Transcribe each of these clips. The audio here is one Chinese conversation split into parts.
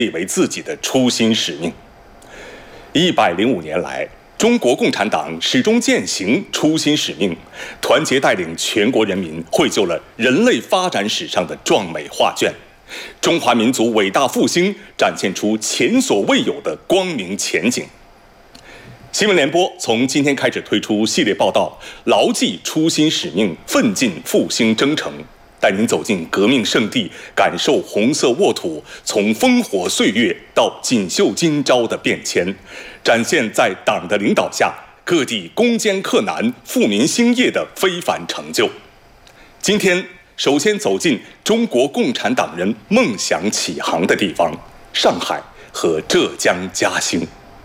立为自己的初心使命。105年来，中国共产党始终践行初心使命，团结带领全国人民绘就了人类发展史上的壮美画卷，中华民族伟大复兴展现出前所未有的光明前景。新闻联播从今天开始推出系列报道，牢记初心使命，奋进复兴征程，带您走进革命圣地，感受红色沃土从烽火岁月到锦绣今朝的变迁，展现在党的领导下各地攻坚克难、富民兴业的非凡成就。今天首先走进中国共产党人梦想起航的地方——上海和浙江嘉兴。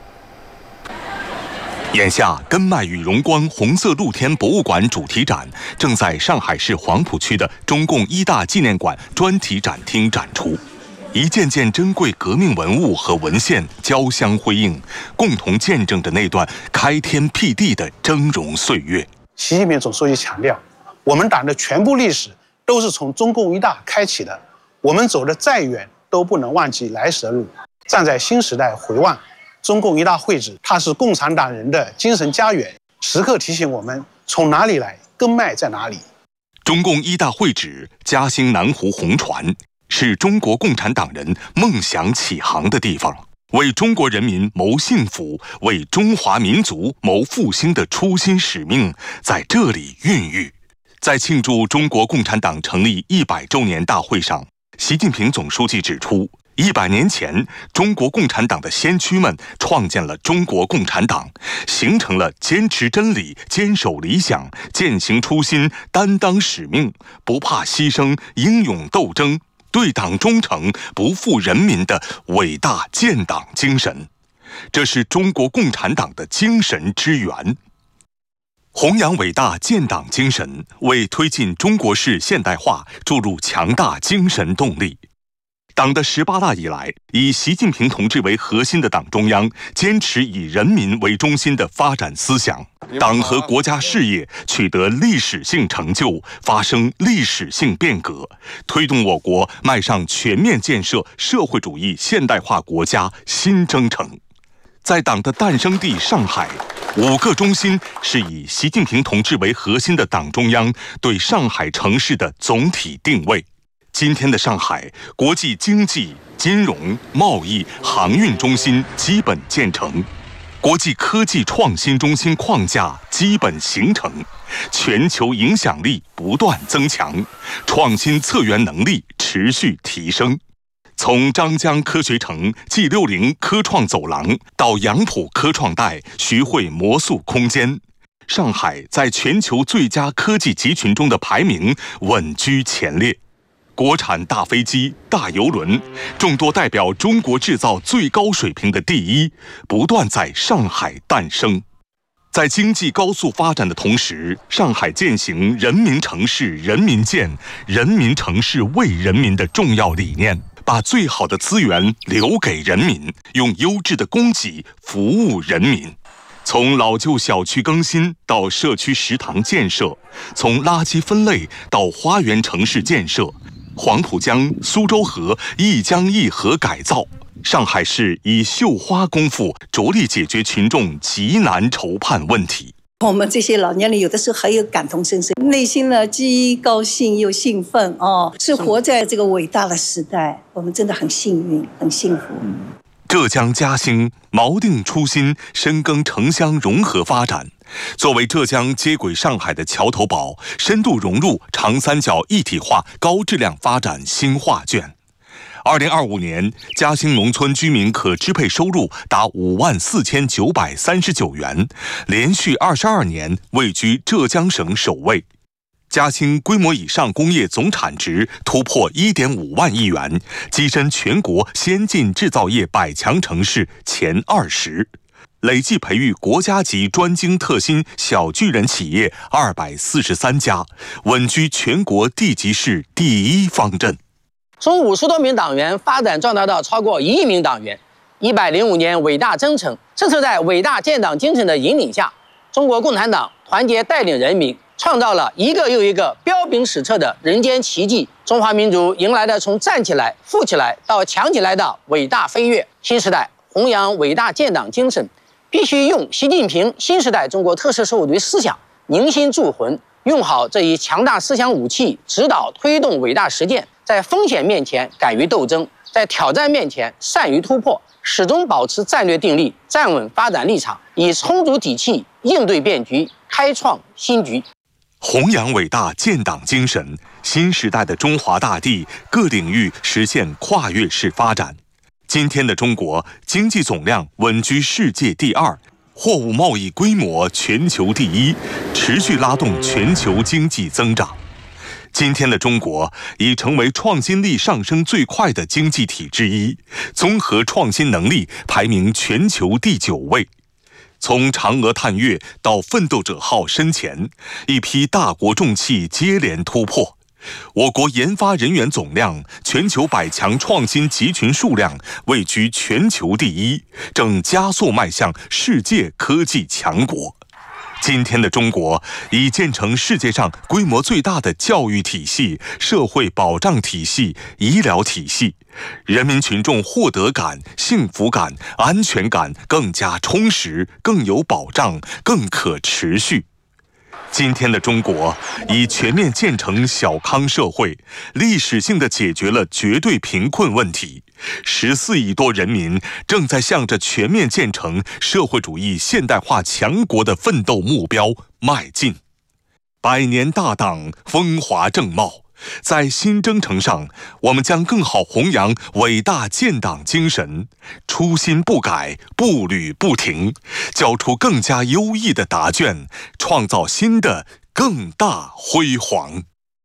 眼下，根脉与荣光红色露天博物馆主题展正在上海市黄浦区的中共一大纪念馆专题展厅展出，一件件珍贵革命文物和文献交相辉映，共同见证着那段开天辟地的峥嵘岁月。 习近平总书记强调，我们党的全部历史都是从中共一大开启的，我们走得再远都不能忘记来时的路。站在新时代回望中共一大会址，它是共产党人的精神家园，时刻提醒我们从哪里来，根脉在哪里。 中共一大会址嘉兴南湖红船，是中国共产党人梦想起航的地方，为中国人民谋幸福，为中华民族谋复兴的初心使命在这里孕育。在庆祝中国共产党成立100周年大会上，习近平总书记指出，100年前，中国共产党的先驱们创建了中国共产党，形成了坚持真理、坚守理想、践行初心、担当使命、不怕牺牲、英勇斗争、对党忠诚、不负人民的伟大建党精神。这是中国共产党的精神之源。弘扬伟大建党精神，为推进中国式现代化注入强大精神动力。党的18大以来，以习近平同志为核心的党中央坚持以人民为中心的发展思想，党和国家事业取得历史性成就，发生历史性变革，推动我国迈上全面建设社会主义现代化国家新征程。在党的诞生地上海，5个中心是以习近平同志为核心的党中央对上海城市的总体定位。今天的上海，国际经济、金融、贸易、航运中心基本建成，国际科技创新中心框架基本形成，全球影响力不断增强，创新策源能力持续提升。从张江科学城、G60科创走廊到杨浦科创带、徐汇魔术空间，上海在全球最佳科技集群中的排名稳居前列。国产大飞机、大邮轮，众多代表中国制造最高水平的第一，不断在上海诞生。在经济高速发展的同时，上海践行人民城市人民建、人民城市为人民的重要理念，把最好的资源留给人民，用优质的供给服务人民。从老旧小区更新到社区食堂建设，从垃圾分类到花园城市建设，黄浦江、苏州河一江一河改造，上海市以绣花功夫着力解决群众急难愁盼问题。 我们这些老年人有的时候还有感同身受，内心呢既高兴又兴奋是活在这个伟大的时代，我们真的很幸运，很幸福。 浙江嘉兴锚定初心，深耕城乡融合发展，作为浙江接轨上海的桥头堡，深度融入长三角一体化高质量发展新画卷。2025年，嘉兴农村居民可支配收入达54939元，连续22年位居浙江省首位。嘉兴规模以上工业总产值突破1.5万亿元，跻身全国先进制造业100强城市前20，累计培育国家级专精特新小巨人企业243家，稳居全国地级市第一方阵。 从50多名党员发展壮大到超过1亿名党员。105年伟大征程，正是在伟大建党精神的引领下，中国共产党团结带领人民，创造了一个又一个彪炳史册的人间奇迹中华民族迎来了从站起来、富起来到强起来的伟大飞跃。新时代弘扬伟大建党精神，必须用习近平新时代中国特色社会主义思想凝心铸魂，用好这一强大思想武器，指导推动伟大实践。在风险面前敢于斗争，在挑战面前善于突破，始终保持战略定力，站稳发展立场，以充足底气应对变局，开创新局。 弘扬伟大建党精神，新时代的中华大地各领域实现跨越式发展。今天的中国经济总量稳居世界第2，货物贸易规模全球第1，持续拉动全球经济增长。今天的中国已成为创新力上升最快的经济体之一，综合创新能力排名全球第9位。从嫦娥探月到奋斗者号深潜，一批大国重器接连突破。我国研发人员总量、全球100强创新集群数量位居全球第1，正加速迈向世界科技强国。今天的中国已建成世界上规模最大的教育体系、社会保障体系、医疗体系，人民群众获得感、幸福感、安全感更加充实、更有保障、更可持续。今天的中国已全面建成小康社会，历史性地解决了绝对贫困问题。14亿多人民正在向着全面建成社会主义现代化强国的奋斗目标迈进。100年大党风华正茂，在新征程上，我们将更好弘扬伟大建党精神，初心不改，步履不停，交出更加优异的答卷，创造新的更大辉煌。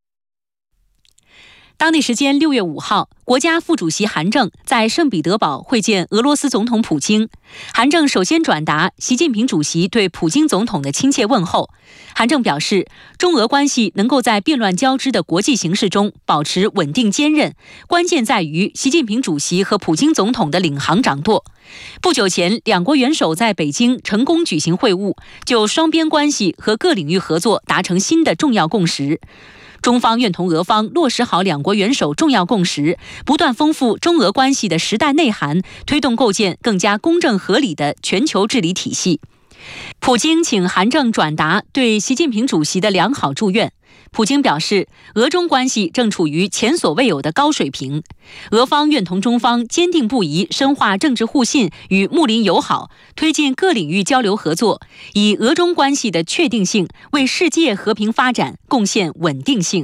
当地时间6月5号，国家副主席韩正在圣彼得堡会见俄罗斯总统普京。韩正首先转达习近平主席对普京总统的亲切问候。韩正表示，中俄关系能够在变乱交织的国际形势中保持稳定坚韧，关键在于习近平主席和普京总统的领航掌舵。不久前，两国元首在北京成功举行会晤，就双边关系和各领域合作达成新的重要共识。中方愿同俄方落实好两国元首重要共识，不断丰富中俄关系的时代内涵，推动构建更加公正合理的全球治理体系。普京请韩正转达对习近平主席的良好祝愿。普京表示，俄中关系正处于前所未有的高水平，俄方愿同中方坚定不移深化政治互信与睦邻友好，推进各领域交流合作，以俄中关系的确定性为世界和平发展贡献稳定性。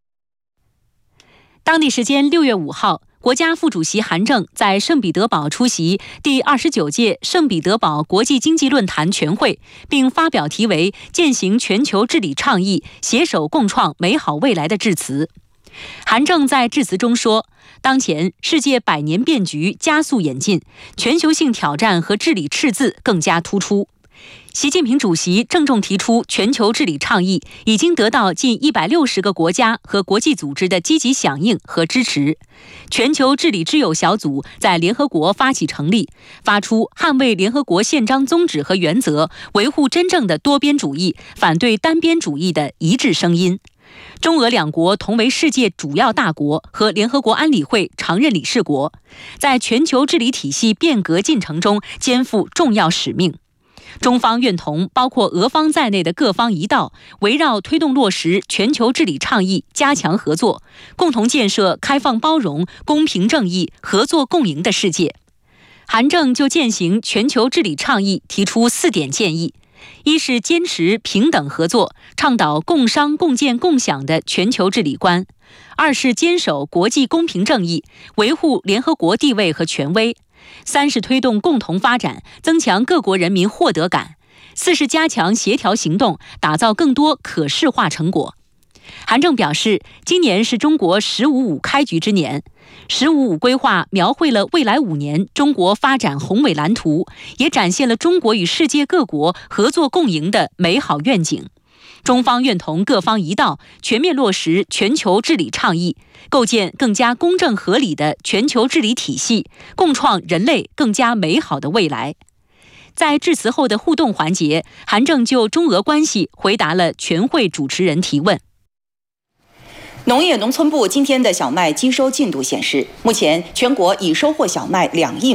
当地时间6月5号，国家副主席韩正在圣彼得堡出席第29届圣彼得堡国际经济论坛全会，并发表题为“践行全球治理倡议，携手共创美好未来”的致辞。韩正在致辞中说，当前世界100年变局加速演进，全球性挑战和治理赤字更加突出。习近平主席郑重提出全球治理倡议已经得到近160个国家和国际组织的积极响应和支持。全球治理之友小组在联合国发起成立，发出捍卫联合国宪章宗旨和原则，维护真正的多边主义，反对单边主义的一致声音。中俄两国同为世界主要大国和联合国安理会常任理事国，在全球治理体系变革进程中肩负重要使命。中方愿同包括俄方在内的各方一道，围绕推动落实全球治理倡议加强合作，共同建设开放包容、公平正义、合作共赢的世界。韩正就践行全球治理倡议提出4点建议：一是坚持平等合作，倡导共商共建共享的全球治理观；二是坚守国际公平正义，维护联合国地位和权威；三是推动共同发展，增强各国人民获得感；四是加强协调行动，打造更多可视化成果。韩正表示，今年是中国“15+5”开局之年，“15+5”规划描绘了未来5年中国发展宏伟蓝图，也展现了中国与世界各国合作共赢的美好愿景。中方愿同各方一道，全面落实全球治理倡议，构建更加公正合理的全球治理体系，共创人类更加美好的未来。在致辞后的互动环节，韩正就中俄关系回答了全会主持人提问。 农业农村部今天的小麦经收进度显示，目前全国已收获小麦2亿